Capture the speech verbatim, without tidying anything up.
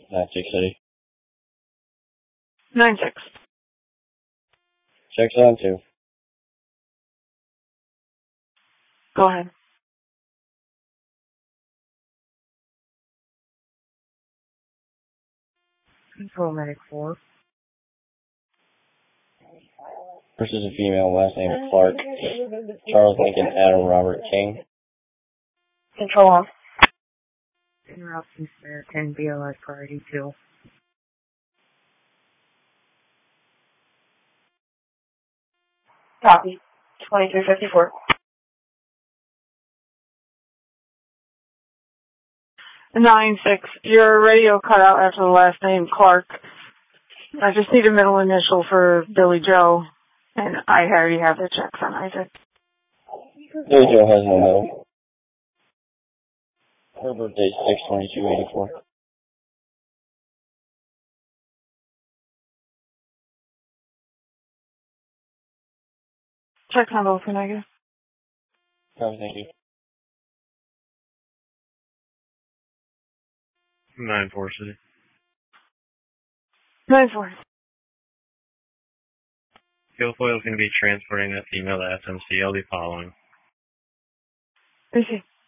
nine six City. nine six. Checks on two. Go ahead. Control Medic four. First is a female, last name is Clark. Charles Lincoln, Adam Robert King. Control on. Interruption spare ten B L S priority two. Copy. twenty-three fifty-four. nine six. Your radio cut out after the last name, Clark. I just need a middle initial for Billy Joe, and I already have the checks on Isaac. Billy Joe has no middle. Her birthday is six twenty-two eighty-four. Checks on both, can I get? Oh, thank you. nine four City. nine four. Guilfoyle is going to be transporting that female to S M C. I'll be following. Receive.